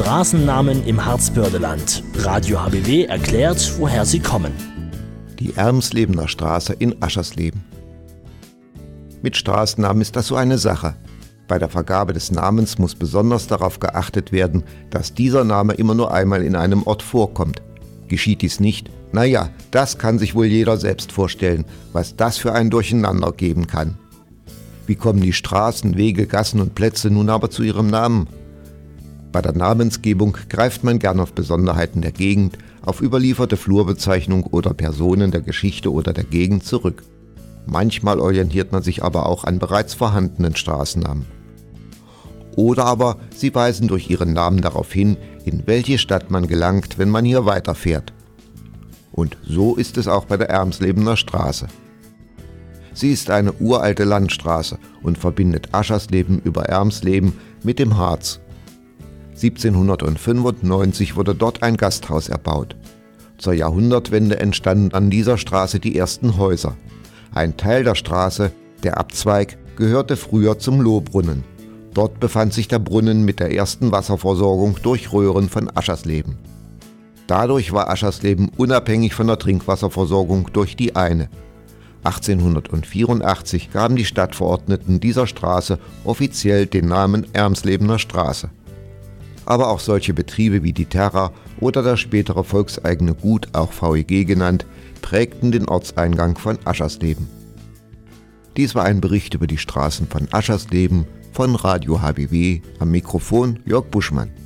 Straßennamen im Harzbördeland. Radio HBW erklärt, woher sie kommen. Die Ermslebener Straße in Aschersleben. Mit Straßennamen ist das so eine Sache. Bei der Vergabe des Namens muss besonders darauf geachtet werden, dass dieser Name immer nur einmal in einem Ort vorkommt. Geschieht dies nicht, naja, das kann sich wohl jeder selbst vorstellen, was das für ein Durcheinander geben kann. Wie kommen die Straßen, Wege, Gassen und Plätze nun aber zu ihrem Namen? Bei der Namensgebung greift man gern auf Besonderheiten der Gegend, auf überlieferte Flurbezeichnung oder Personen der Geschichte oder der Gegend zurück. Manchmal orientiert man sich aber auch an bereits vorhandenen Straßennamen. Oder aber sie weisen durch ihren Namen darauf hin, in welche Stadt man gelangt, wenn man hier weiterfährt. Und so ist es auch bei der Ermslebener Straße. Sie ist eine uralte Landstraße und verbindet Aschersleben über Ermsleben mit dem Harz. 1795 wurde dort ein Gasthaus erbaut. Zur Jahrhundertwende entstanden an dieser Straße die ersten Häuser. Ein Teil der Straße, der Abzweig, gehörte früher zum Lohbrunnen. Dort befand sich der Brunnen mit der ersten Wasserversorgung durch Röhren von Aschersleben. Dadurch war Aschersleben unabhängig von der Trinkwasserversorgung durch die Eine. 1884 gaben die Stadtverordneten dieser Straße offiziell den Namen Ermslebener Straße. Aber auch solche Betriebe wie die Terra oder das spätere volkseigene Gut, auch VEG genannt, prägten den Ortseingang von Aschersleben. Dies war ein Bericht über die Straßen von Aschersleben von Radio HBW, am Mikrofon Jörg Buschmann.